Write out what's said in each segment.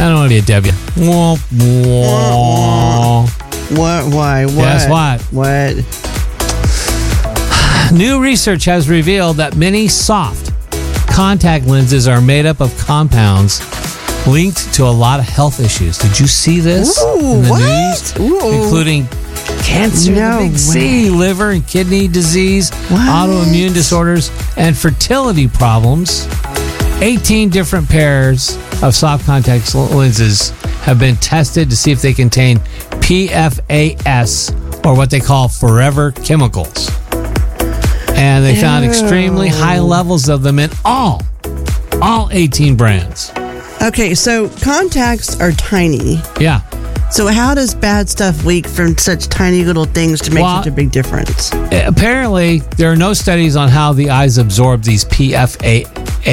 I don't want to be a W. Wah, wah. What? Why? What? Guess what? What? New research has revealed that many soft contact lenses are made up of compounds linked to a lot of health issues. Did you see this in the news? Including cancer, No the big C, way. liver and kidney disease, What? autoimmune disorders, and fertility problems. 18 different pairs of soft contact lenses have been tested to see if they contain PFAS, or what they call forever chemicals. And they found extremely high levels of them in all 18 brands. Okay, so contacts are tiny. Yeah. So how does bad stuff leak from such tiny little things to make Well, such a big difference? Apparently, there are no studies on how the eyes absorb these PFASs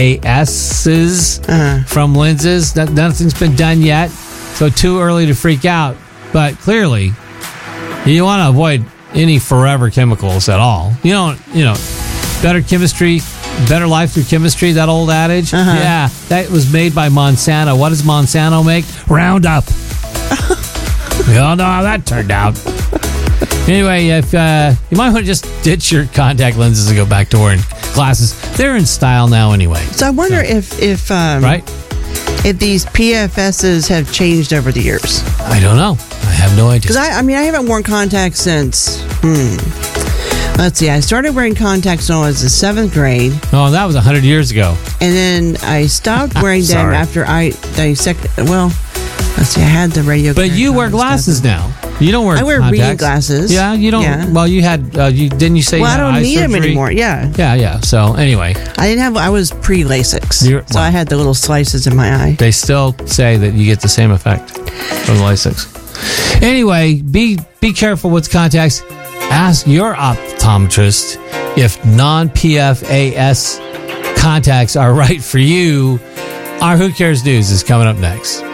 from lenses. Nothing's been done yet, so too early to freak out. But clearly, you want to avoid any forever chemicals at all. Better chemistry, better life through chemistry, that old adage. Yeah, that was made by Monsanto. What does Monsanto make? Roundup. We all know how that turned out. Anyway, if you might want to just ditch your contact lenses and go back to wearing glasses. They're in style now anyway. So I wonder if Right? if these PFSs have changed over the years. I don't know. I have no idea. Because I haven't worn contacts since. Let's see. I started wearing contacts when I was in 7th grade, Oh, that was 100 years ago. and then I stopped wearing them Sorry. after Well, let's see. I had the radio. But you wear glasses now. You don't wear I wear contacts. reading glasses. Yeah, you don't. Yeah. Well, you had, didn't you say you Well, I had don't eye need them surgery? anymore. Yeah. Yeah. So anyway, I was pre-LASIK. You're- So I had the little slices in my eye. they still say that you get the same effect from the LASIK. Anyway, be careful with contacts. Ask your optometrist if non-PFAS contacts are right for you. Our Who Cares News is coming up next.